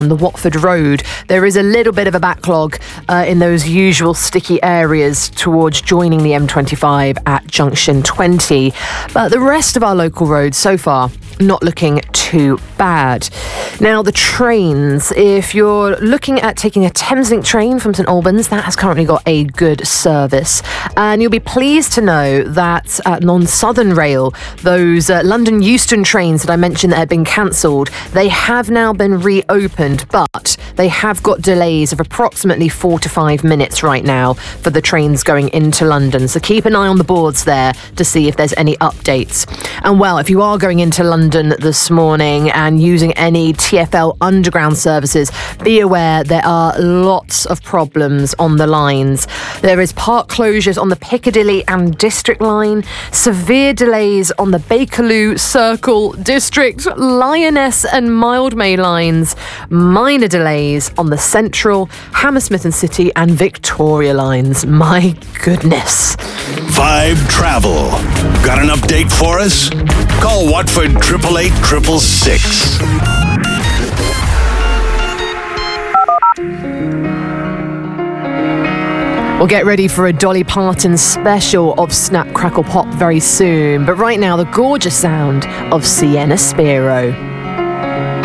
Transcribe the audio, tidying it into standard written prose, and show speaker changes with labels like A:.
A: the Watford Road, there is a little bit of a backlog in those usual sticky areas towards joining the M25 at junction 20. But the rest of our local roads so far not looking too bad. Now, the trains, if you're looking at taking a Thameslink train from St Albans, that has currently got a good service. And you'll be pleased to know that on Southern Rail, those London Euston trains that I mentioned that had been cancelled, they have now been reopened, but they have got delays of approximately 4 to 5 minutes right now for the trains going into London. So keep an eye on the boards there to see if there's any updates. And well, if you are going into London this morning and using any TfL underground services, be aware there are lots of problems on the lines. There is part closures on the Piccadilly and District line, severe delays on the Bakerloo, Circle, District, Lioness and Mildmay lines, minor delays on the Central, Hammersmith and City and Victoria lines. My goodness.
B: Vibe Travel. Got an update for us? Call Watford 888 666.
A: We'll get ready for a Dolly Parton special of Snap, Crackle, Pop very soon. But right now, the gorgeous sound of Sienna Spiro.